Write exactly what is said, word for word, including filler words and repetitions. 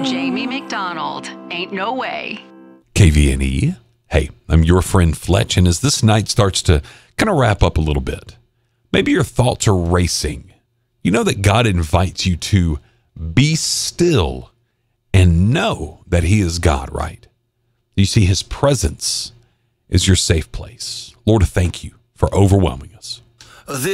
Jamie McDonald. Ain't no way. K V N E. Hey, I'm your friend Fletch, and as this night starts to kind of wrap up a little bit, maybe your thoughts are racing. You know that God invites you to be still and know that he is God, right? You see, his presence is your safe place. Lord, thank you for overwhelming us. This